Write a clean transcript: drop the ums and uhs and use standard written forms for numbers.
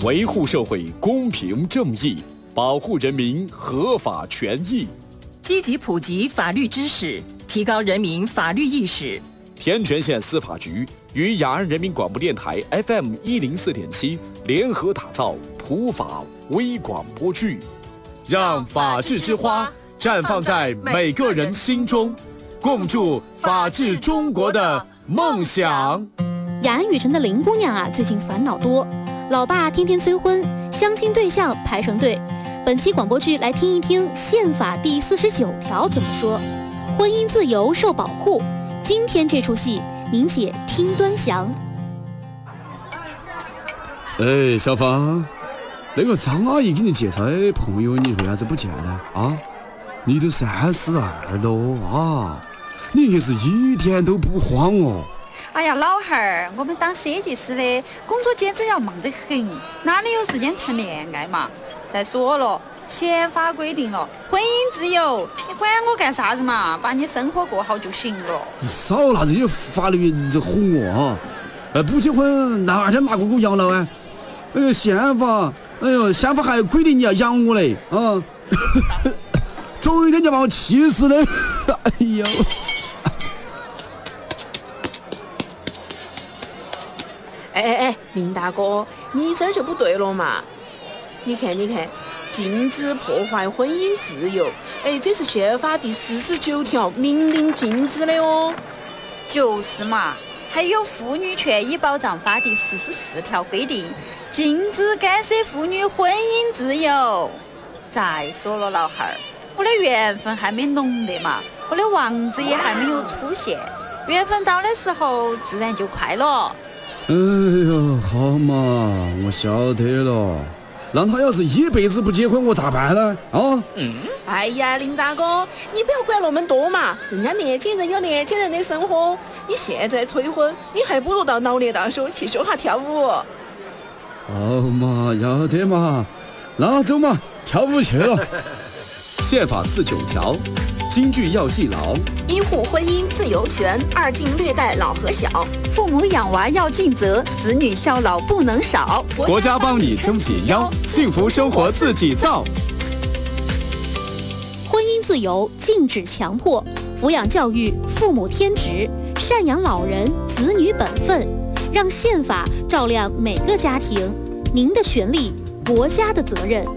维护社会公平正义，保护人民合法权益， 积极普及法律知识，提高人民法律意识。 天全县司法局与雅安人民广播电台 FM104.7联合打造普法微广播剧，让法治之花绽放在每个人心中，共筑法治中国的梦想。 雅安雨城的林姑娘啊，最近烦恼多，老爸天天催婚，相亲对象排成队。本期广播剧来听一听宪法第49条怎么说，婚姻自由受保护。今天这出戏，您且听端详。 哎，小芳，那个张阿姨给你介绍的朋友，你为啥子不见呢？啊，你都32了啊，你可是一点都不慌哦。 哎呀，老汉儿，我们当设计师的工作简直要忙得很，哪里有时间谈恋爱嘛？再说了，宪法规定了婚姻自由，你管我干啥子嘛？把你生活过好就行了。 你少拿这些法律这唬我啊！不结婚哪天拿个狗养老啊？哎呦，宪法还规定你要养我嘞啊！总有一天就把我气死的。哎呦！ 哎，林大哥，你这儿就不对了嘛！你看，禁止破坏婚姻自由，哎，这是宪法第49条明令禁止的哦。 就是嘛，还有《妇女权益保障法》第44条规定，禁止干涉妇女婚姻自由。再说了，老汉儿，我的缘分还没浓的嘛，我的王子也还没有出现，缘分到的时候自然就快了。 哎呦，好嘛，我晓得了。让他要是一辈子不结婚，我咋办呢？啊？ 哎呀，林大哥，你不要管那么多嘛，人家年轻人有年轻人的生活，你现在催婚，你还不如到老年大学去学下跳舞。 好嘛，要得嘛，那走嘛，跳舞去了。 宪法49条，金句要记牢： 一护婚姻自由权，二禁虐待老和小， 父母养娃要尽责，子女孝老不能少。 国家帮你撑起腰，幸福生活自己造。 婚姻自由禁止强迫，抚养教育父母天职，赡养老人子女本分，让宪法照亮每个家庭。您的权利，国家的责任。